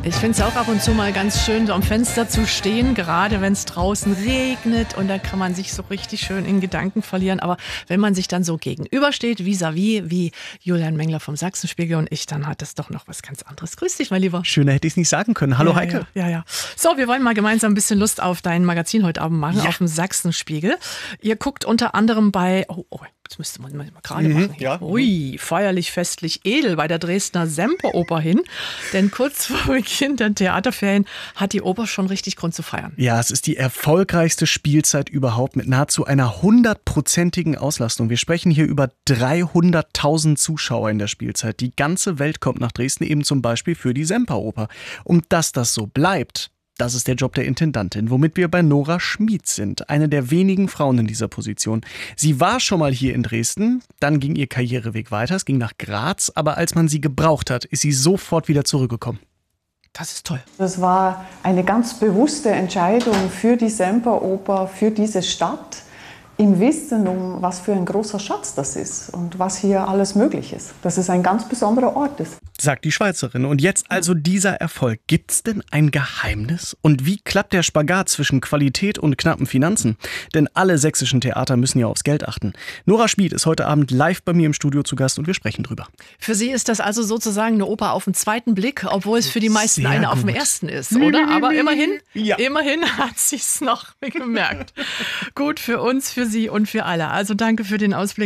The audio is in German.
Ich finde es auch ab und zu mal ganz schön, so am Fenster zu stehen, gerade wenn es draußen regnet und da kann man sich so richtig schön in Gedanken verlieren. Aber wenn man sich dann so gegenübersteht, vis-à-vis, wie Julian Mengler vom Sachsenspiegel und ich, dann hat das doch noch was ganz anderes. Grüß dich, mein Lieber. Schöner hätte ich es nicht sagen können. Hallo, ja, Heike. Ja. So, wir wollen mal gemeinsam ein bisschen Lust auf dein Magazin heute Abend machen, auf dem Sachsenspiegel. Ihr guckt unter anderem bei... Jetzt müsste man mal gerade machen. Ja. Ui, feierlich, festlich, edel bei der Dresdner Semperoper hin. Denn kurz vor Beginn der Theaterferien hat die Oper schon richtig Grund zu feiern. Ja, es ist die erfolgreichste Spielzeit überhaupt mit nahezu einer 100%igen Auslastung. Wir sprechen hier über 300.000 Zuschauer in der Spielzeit. Die ganze Welt kommt nach Dresden eben zum Beispiel für die Semperoper. Und dass das so bleibt, das ist der Job der Intendantin, womit wir bei Nora Schmid sind, eine der wenigen Frauen in dieser Position. Sie war schon mal hier in Dresden, dann ging ihr Karriereweg weiter, es ging nach Graz, aber als man sie gebraucht hat, ist sie sofort wieder zurückgekommen. Das ist toll. Das war eine ganz bewusste Entscheidung für die Semperoper, für diese Stadt, im Wissen um, was für ein großer Schatz das ist und was hier alles möglich ist. Dass es ein ganz besonderer Ort ist. Sagt die Schweizerin. Und jetzt also dieser Erfolg. Gibt's denn ein Geheimnis? Und wie klappt der Spagat zwischen Qualität und knappen Finanzen? Denn alle sächsischen Theater müssen ja aufs Geld achten. Nora Schmid ist heute Abend live bei mir im Studio zu Gast und wir sprechen drüber. Für Sie ist das also sozusagen eine Oper auf den zweiten Blick, obwohl es für die meisten Sehr eine auf dem gut. ersten ist, oder? Aber immerhin hat sie es noch gemerkt. Gut für uns, für Sie und für alle. Also danke für den Ausblick.